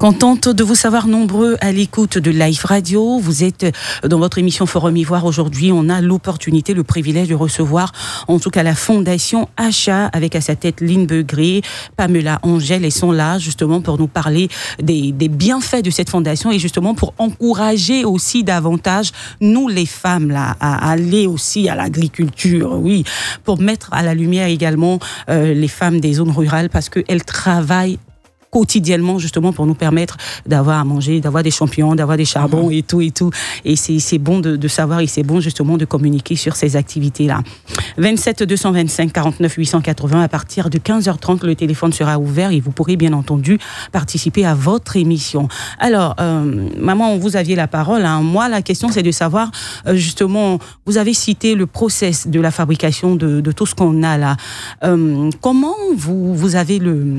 Contente de vous savoir nombreux à l'écoute de Live Radio. Vous êtes dans votre émission Forum Ivoire. Aujourd'hui, on a l'opportunité, le privilège de recevoir, en tout cas, la Fondation Acha, avec à sa tête Lynn Begré, Pamela Angèle. Elles sont là, justement, pour nous parler des bienfaits de cette fondation et justement pour encourager aussi davantage, nous, les femmes, là, à aller aussi à l'agriculture, oui, pour mettre à la lumière également les femmes des zones rurales parce qu'elles travaillent quotidiennement justement pour nous permettre d'avoir à manger, d'avoir des champignons, d'avoir des charbons et tout. Et c'est bon de savoir et c'est bon justement de communiquer sur ces activités-là. 27 225 49 880 à partir de 15h30, le téléphone sera ouvert et vous pourrez bien entendu participer à votre émission. Alors, maman, vous aviez la parole. Hein. Moi, la question, c'est de savoir justement, vous avez cité le process de la fabrication de tout ce qu'on a là. Comment vous avez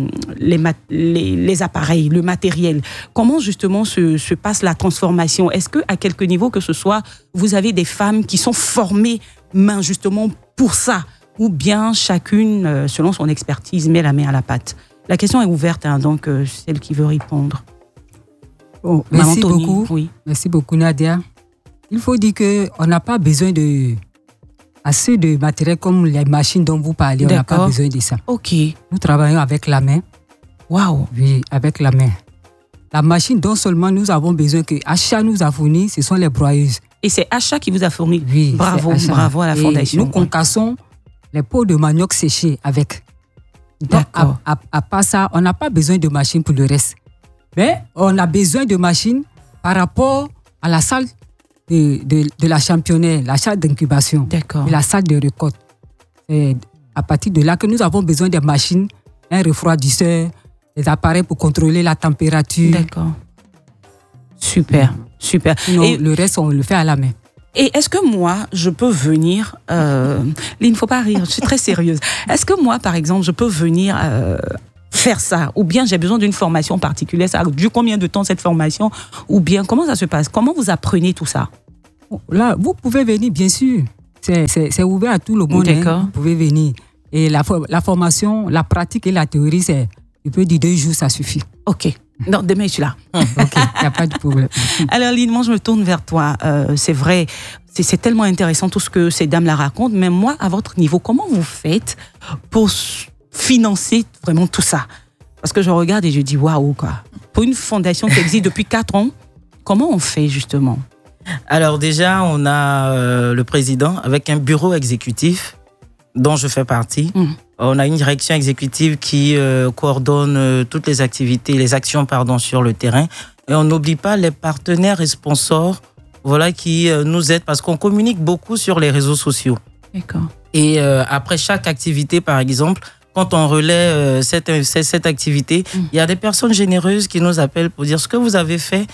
les appareils, le matériel. Comment justement se passe la transformation? Est-ce qu'à quelque niveau que ce soit, vous avez des femmes qui sont formées justement pour ça? Ou bien chacune, selon son expertise, met la main à la pâte? La question est ouverte, hein, donc celle qui veut répondre. Oh, merci beaucoup. Oui. Merci beaucoup, Nadia. Il faut dire qu'on n'a pas besoin assez de matériel comme les machines dont vous parlez. On n'a pas besoin de ça. Ok. Nous travaillons avec la main. Waouh! Oui, avec la main. La machine dont seulement nous avons besoin que Acha nous a fourni, ce sont les broyeuses. Et c'est Acha qui vous a fourni? Oui. Bravo à la Fondation. Nous concassons les peaux de manioc séchées avec. D'accord. À part ça, on n'a pas besoin de machine pour le reste. Mais on a besoin de machine par rapport à la salle de la championnaire, la salle d'incubation. D'accord. Et la salle de récolte. C'est à partir de là que nous avons besoin de machines, un refroidisseur, des appareils pour contrôler la température. D'accord. Super. Sinon, le reste, on le fait à la main. Et est-ce que moi, je peux venir... Lynn, il ne faut pas rire, je suis très sérieuse. Est-ce que moi, par exemple, je peux venir faire ça? Ou bien j'ai besoin d'une formation particulière? Ça dure combien de temps cette formation? Ou bien, comment ça se passe? Comment vous apprenez tout ça? Là, vous pouvez venir, bien sûr. C'est ouvert à tout le monde. D'accord. Vous pouvez venir. Et la formation, la pratique et la théorie, je peux dire 2 jours, ça suffit. Ok. Non, demain, je suis là. Ok, il n'y a pas de problème. Alors, Lynn, moi, je me tourne vers toi. C'est vrai, c'est tellement intéressant tout ce que ces dames-là racontent. Mais moi, à votre niveau, comment vous faites pour financer vraiment tout ça? Parce que je regarde et je dis, waouh, quoi. Pour une fondation qui existe depuis 4 ans, comment on fait, justement? Alors, déjà, on a le président avec un bureau exécutif dont je fais partie. On a une direction exécutive qui coordonne toutes les activités, les actions, sur le terrain. Et on n'oublie pas les partenaires et sponsors, qui nous aident parce qu'on communique beaucoup sur les réseaux sociaux. D'accord. Et après chaque activité, par exemple, quand on relaie cette activité, il y a des personnes généreuses qui nous appellent pour dire ce que vous avez fait.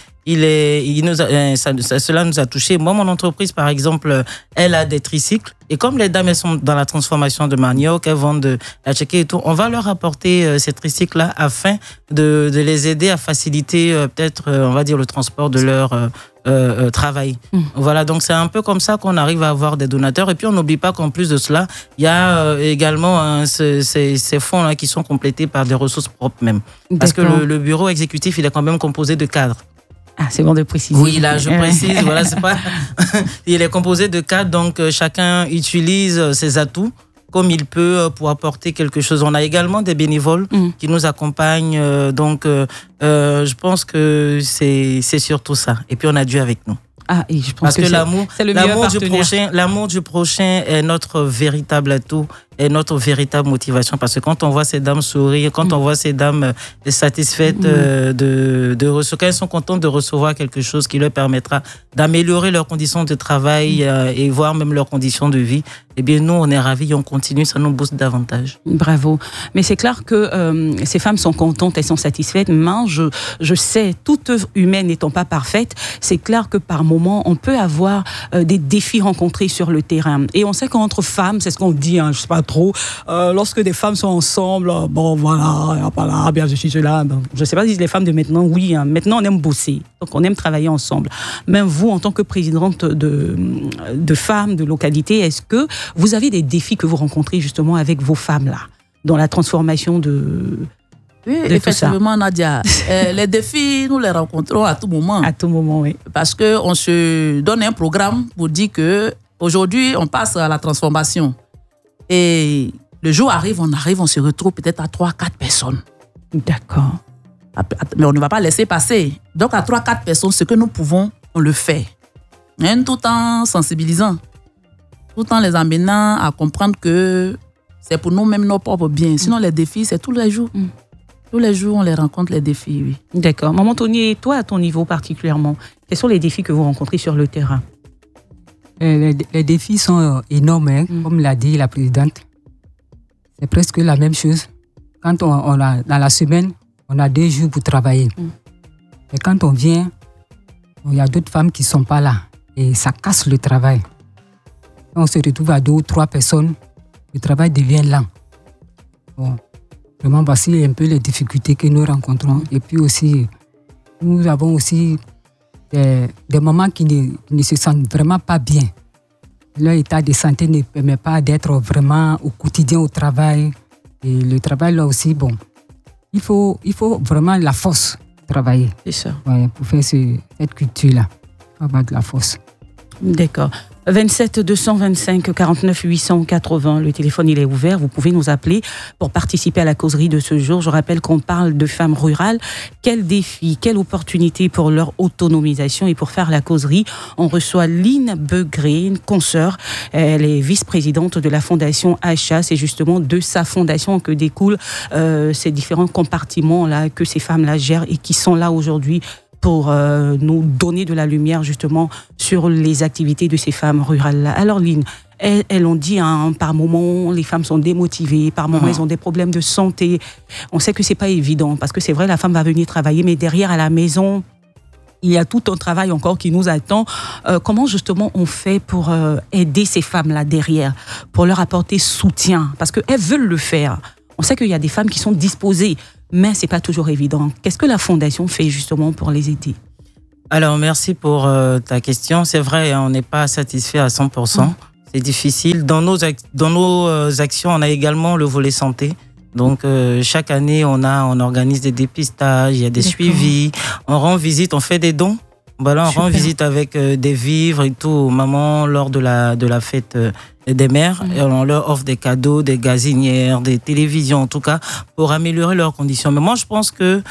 Cela nous a touchés. Moi, mon entreprise, par exemple, elle a des tricycles. Et comme les dames, elles sont dans la transformation de manioc, elles vendent de la tchéké et tout, on va leur apporter ces tricycles-là afin de les aider à faciliter peut-être, on va dire, le transport de leur travail. Voilà, donc c'est un peu comme ça qu'on arrive à avoir des donateurs. Et puis, on n'oublie pas qu'en plus de cela, il y a également ces fonds-là qui sont complétés par des ressources propres même. Parce que le bureau exécutif, il est quand même composé de cadres. Ah, c'est bon de préciser. Oui, là, je précise. Voilà, c'est pas. Il est composé de cadres, donc chacun utilise ses atouts comme il peut pour apporter quelque chose. On a également des bénévoles qui nous accompagnent. Je pense que c'est surtout ça. Et puis, on a Dieu avec nous. Ah, et je pense parce que l'amour du prochain est notre véritable atout, est notre véritable motivation. Parce que quand on voit ces dames sourire, quand on voit ces dames satisfaites quand elles sont contentes de recevoir quelque chose qui leur permettra d'améliorer leurs conditions de travail et voire même leurs conditions de vie, eh bien nous, on est ravis et on continue, ça nous booste davantage. Bravo. Mais c'est clair que ces femmes sont contentes, elles sont satisfaites. Mais je sais, toute œuvre humaine n'étant pas parfaite, c'est clair que par moment, on peut avoir des défis rencontrés sur le terrain. Et on sait qu'entre femmes, c'est ce qu'on dit, je sais pas trop, lorsque des femmes sont ensemble, bon voilà, bien je suis là. Bon, je sais pas si les femmes de maintenant, oui, maintenant on aime bosser, donc on aime travailler ensemble. Même vous, en tant que présidente de femmes, de localité, est-ce que vous avez des défis que vous rencontrez justement avec vos femmes là, dans la transformation Oui, effectivement, Nadia. Les défis, nous les rencontrons à tout moment. À tout moment, oui. Parce qu'on se donne un programme pour dire qu'aujourd'hui, on passe à la transformation. Et le jour arrive, on se retrouve peut-être à 3-4 personnes. D'accord. Mais on ne va pas laisser passer. Donc, à 3-4 personnes, ce que nous pouvons, on le fait. Tout en sensibilisant, tout en les amenant à comprendre que c'est pour nous-mêmes nos propres biens. Sinon, les défis, c'est tous les jours. Tous les jours, on les rencontre, les défis, oui. D'accord. Maman Tony, toi, à ton niveau particulièrement, quels sont les défis que vous rencontrez sur le terrain? Les défis sont énormes, comme l'a dit la présidente. C'est presque la même chose. Quand on a, dans la semaine, on a 2 jours pour travailler. Et quand on vient, il y a d'autres femmes qui ne sont pas là. Et ça casse le travail. On se retrouve à 2 ou 3 personnes. Le travail devient lent. Bon. Vraiment, voici un peu les difficultés que nous rencontrons. Et puis aussi, nous avons aussi des moments qui ne se sentent vraiment pas bien. Leur état de santé ne permet pas d'être vraiment au quotidien au travail. Et le travail, là aussi, bon, il faut vraiment la force de travailler. C'est ça. Ouais, pour faire cette culture-là. Il faut avoir de la force. D'accord. 27 225 49 880, le téléphone il est ouvert, vous pouvez nous appeler pour participer à la causerie de ce jour. Je rappelle qu'on parle de femmes rurales, quels défis, quelles opportunités pour leur autonomisation. Et pour faire la causerie, on reçoit Lynn Begré, une consoeur, elle est vice-présidente de la fondation ACHA. C'est justement de sa fondation que découlent ces différents compartiments là que ces femmes là gèrent et qui sont là aujourd'hui pour nous donner de la lumière justement sur les activités de ces femmes rurales-là. Alors Lynn, elles ont dit, par moments, les femmes sont démotivées, par moments, elles ont des problèmes de santé. On sait que c'est pas évident, parce que c'est vrai, la femme va venir travailler, mais derrière, à la maison, il y a tout un travail encore qui nous attend. Comment justement on fait pour aider ces femmes-là derrière, pour leur apporter soutien? Parce qu'elles veulent le faire. On sait qu'il y a des femmes qui sont disposées, mais ce n'est pas toujours évident. Qu'est-ce que la Fondation fait justement pour les aider? Alors, merci pour ta question. C'est vrai, on n'est pas satisfait à 100%. C'est difficile. Dans nos actions, on a également le volet santé. Donc, chaque année, on organise des dépistages, il y a des suivis, on rend visite, on fait des dons. Voilà, on rend visite avec des vivres et tout aux mamans lors de la fête des mères. Et on leur offre des cadeaux, des gazinières, des télévisions, en tout cas, pour améliorer leurs conditions. Mais moi, je pense que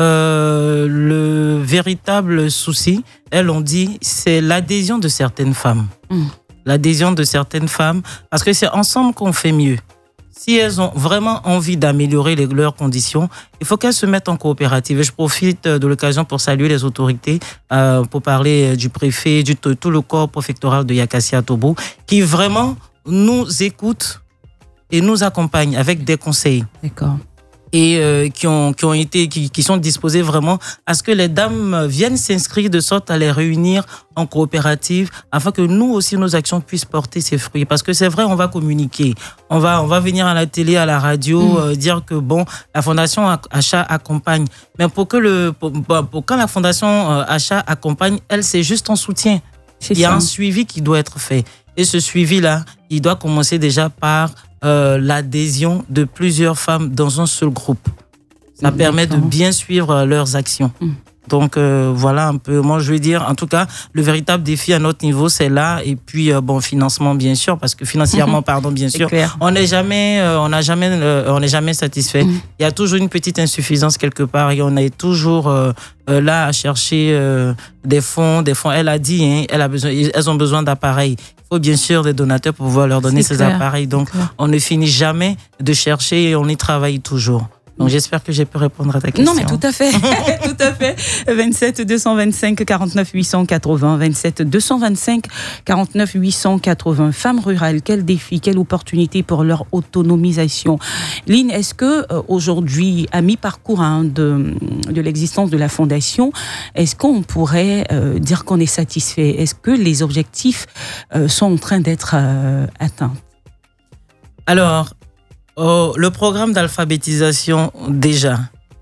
le véritable souci, elles l'ont dit, c'est l'adhésion de certaines femmes. L'adhésion de certaines femmes, parce que c'est ensemble qu'on fait mieux. Si elles ont vraiment envie d'améliorer leurs conditions, il faut qu'elles se mettent en coopérative. Et je profite de l'occasion pour saluer les autorités, pour parler du préfet, tout le corps préfectoral de Yakassia-Tobo, qui vraiment nous écoutent et nous accompagnent avec des conseils. D'accord. Et qui sont disposés vraiment à ce que les dames viennent s'inscrire de sorte à les réunir en coopérative afin que nous aussi, nos actions puissent porter ses fruits. Parce que c'est vrai, on va communiquer. On va venir à la télé, à la radio, dire que bon, la Fondation ACHA accompagne. Mais pour quand la Fondation ACHA accompagne, elle, c'est juste en soutien. Il y a un suivi qui doit être fait. Et ce suivi-là, il doit commencer déjà par l'adhésion de plusieurs femmes dans un seul groupe. Ça permet de bien suivre leurs actions. Donc voilà un peu, moi je veux dire, en tout cas, le véritable défi à notre niveau, c'est là. Et puis financement bien sûr, parce que financièrement, bien sûr, on n'est jamais satisfait. Il y a toujours une petite insuffisance quelque part et on est toujours là à chercher des fonds. Elle a dit, elles ont besoin d'appareils. Il faut bien sûr des donateurs pour pouvoir leur donner ces appareils. Donc on ne finit jamais de chercher et on y travaille toujours. Donc, j'espère que j'ai pu répondre à ta question. Non, mais tout à fait. Tout à fait. 27 225 49 880. 27 225 49 880. Femmes rurales, quel défi, quelle opportunité pour leur autonomisation. Lynn, est-ce que aujourd'hui, à mi-parcours de l'existence de la Fondation, est-ce qu'on pourrait dire qu'on est satisfait? Est-ce que les objectifs sont en train d'être atteints? Alors, le programme d'alphabétisation, déjà,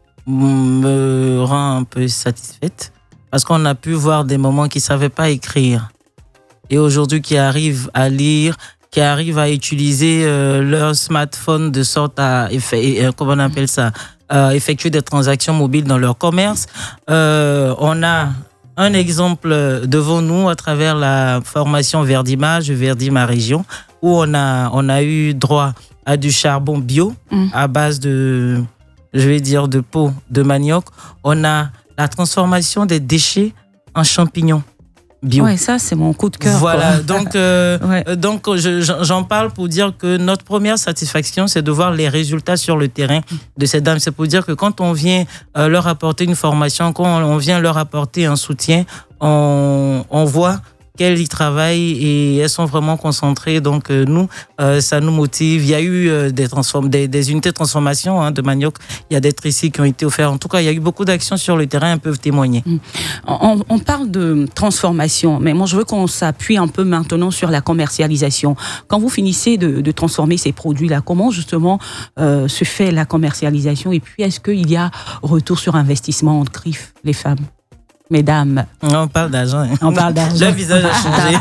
me rend un peu satisfaite parce qu'on a pu voir des mamans qui ne savaient pas écrire et aujourd'hui qui arrivent à lire, qui arrivent à utiliser leur smartphone de sorte à comment on appelle ça, effectuer des transactions mobiles dans leur commerce. On a un exemple devant nous à travers la formation Verdima, je verdis ma région, où on a eu droit à du charbon bio à base de, je vais dire, de peau de manioc. On a la transformation des déchets en champignons bio. Ouais, ça, c'est mon coup de cœur. Voilà, quoi. donc j'en parle pour dire que notre première satisfaction, c'est de voir les résultats sur le terrain de ces dames. C'est pour dire que quand on vient leur apporter une formation, quand on vient leur apporter un soutien, on voit qu'elles y travaillent et elles sont vraiment concentrées. Donc nous, ça nous motive. Il y a eu des unités de transformation de manioc. Il y a des tricycles qui ont été offerts. En tout cas, il y a eu beaucoup d'actions sur le terrain. Elles peuvent témoigner. On parle de transformation, mais moi je veux qu'on s'appuie un peu maintenant sur la commercialisation. Quand vous finissez de transformer ces produits-là, comment justement se fait la commercialisation? Et puis est-ce qu'il y a retour sur investissement entre griffes, les femmes? Mesdames. On parle d'argent. On parle d'argent. Le visage a changé.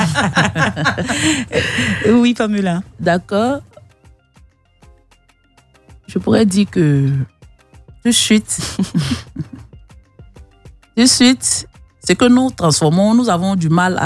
Oui, Pamela. D'accord. Je pourrais dire que tout de suite, ce que nous transformons, nous avons du mal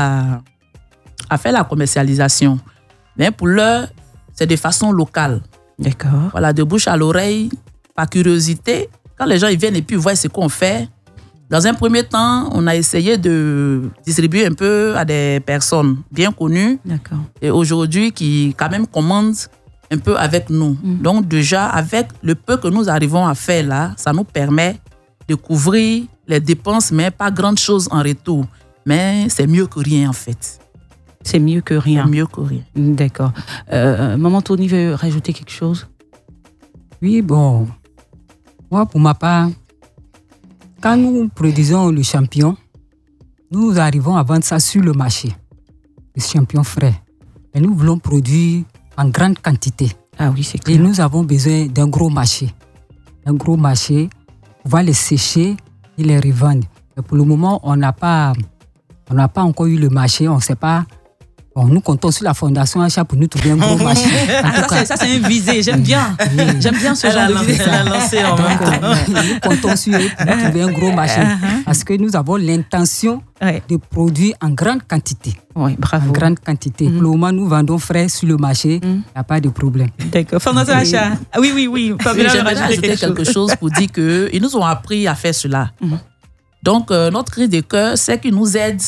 à faire la commercialisation. Mais pour l'heure, c'est de façon locale. D'accord. Voilà, de bouche à l'oreille, par curiosité. Quand les gens ils viennent et puis voient ce qu'on fait, dans un premier temps, on a essayé de distribuer un peu à des personnes bien connues. D'accord. Et aujourd'hui, qui quand même commandent un peu avec nous. Donc déjà, avec le peu que nous arrivons à faire là, ça nous permet de couvrir les dépenses, mais pas grande chose en retour. Mais c'est mieux que rien en fait. C'est mieux que rien. C'est mieux que rien. D'accord. Maman Tony veut rajouter quelque chose? Oui, bon. Moi, pour ma part, quand nous produisons le champignon, nous arrivons à vendre ça sur le marché. Le champignon frais. Et nous voulons produire en grande quantité. Ah oui, c'est clair. Et nous avons besoin d'un gros marché. Un gros marché, on va les sécher et les revendre. Et pour le moment, on n'a pas encore eu le marché, on ne sait pas. Bon, nous comptons sur la Fondation Achat pour nous trouver un gros marché. Ça, c'est un visé. J'aime bien. J'aime bien ce genre de visé. Elle a lancé en même temps. Nous comptons sur eux pour nous trouver un gros marché. Parce que nous avons l'intention de produire en grande quantité. Oui, bravo. En grande quantité. Pour le moment, nous vendons frais sur le marché. Il n'y a pas de problème. D'accord. Fondation Achat. Oui. J'aimerais ajouter quelque chose pour dire qu'ils nous ont appris à faire cela. Donc, notre cri de cœur, c'est qu'ils nous aident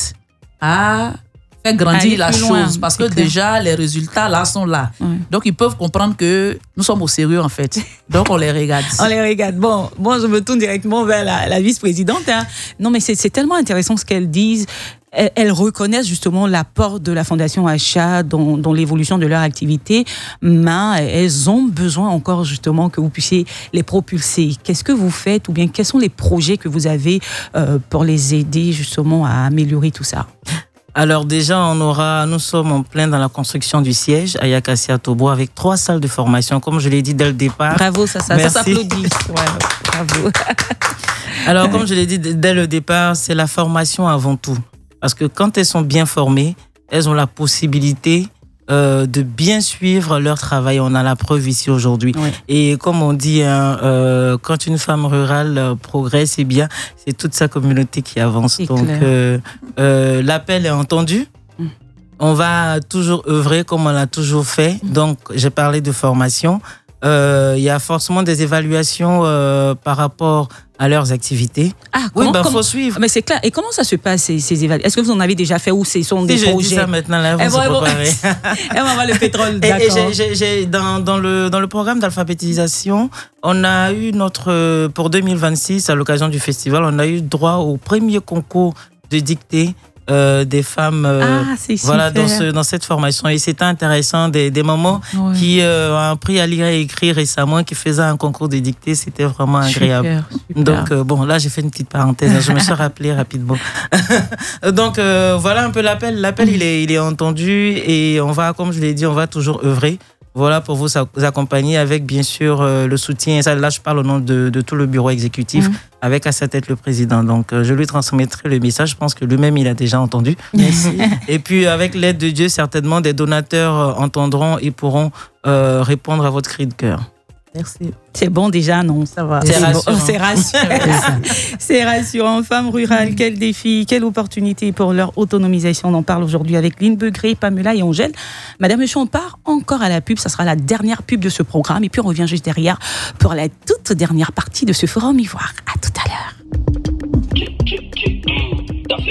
à faire grandir la chose, parce que déjà les résultats là sont là. Donc ils peuvent comprendre que nous sommes au sérieux en fait. Donc on les regarde. On les regarde. Bon, je me tourne directement vers la vice-présidente. Non, mais c'est tellement intéressant ce qu'elles disent. Elles reconnaissent justement l'apport de la Fondation Achat dans l'évolution de leur activité, mais elles ont besoin encore justement que vous puissiez les propulser. Qu'est-ce que vous faites, ou bien quels sont les projets que vous avez pour les aider justement à améliorer tout ça? Alors déjà, nous sommes en plein dans la construction du siège à Yakassia Tobo avec 3 salles de formation, comme je l'ai dit dès le départ. Bravo, ça s'applaudit. Ouais, bravo. Alors, comme je l'ai dit dès le départ, c'est la formation avant tout. Parce que quand elles sont bien formées, elles ont la possibilité de bien suivre leur travail. On a la preuve ici aujourd'hui. Oui. Et comme on dit, quand une femme rurale progresse, eh bien, c'est toute sa communauté qui avance. C'est donc, l'appel est entendu. On va toujours œuvrer comme on l'a toujours fait. Donc, j'ai parlé de formation. Il y a forcément des évaluations par rapport à leurs activités. Ah, oui, faut suivre. Mais c'est clair. Et comment ça se passe, ces évaluations? Est-ce que vous en avez déjà fait, ou ce sont des projets? Je dis ça maintenant, là, vous se préparez. Et on va voir le pétrole, d'accord. Dans le programme d'alphabétisation, on a eu pour 2026, à l'occasion du festival, on a eu droit au premier concours de dictée des femmes voilà, dans cette formation. Et c'était intéressant, des mamans qui ont appris à lire et écrire récemment, qui faisaient un concours de dictée. C'était vraiment agréable. Super. Donc, bon, là, j'ai fait une petite parenthèse. Je me suis rappelé rapidement. Donc, voilà un peu l'appel. L'appel, il est entendu, et on va, comme je l'ai dit, on va toujours œuvrer voilà, pour vous accompagner avec, bien sûr, le soutien. Ça, là, je parle au nom de tout le bureau exécutif, avec à sa tête le président. Donc, je lui transmettrai le message. Je pense que lui-même, il a déjà entendu. Merci. Et puis, avec l'aide de Dieu, certainement, des donateurs entendront et pourront répondre à votre cri de cœur. Merci. C'est bon déjà, non, ça va. C'est rassurant. C'est rassurant. C'est rassurant. Femmes rurales, quel défi, quelle opportunité pour leur autonomisation. On en parle aujourd'hui avec Lynn Begré, Pamela et Angèle. Madame Michaud, on part encore à la pub. Ça sera la dernière pub de ce programme. Et puis on revient juste derrière pour la toute dernière partie de ce Forum Ivoire.